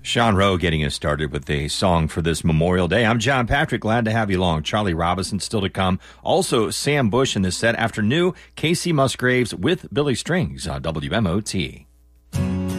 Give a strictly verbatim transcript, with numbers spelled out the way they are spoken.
Sean Rowe getting us started with a song for this Memorial Day. I'm John Patrick. Glad to have you along. Charlie Robison still to come. Also, Sam Bush in this set after new Casey Musgraves with Billy Strings on W M O T.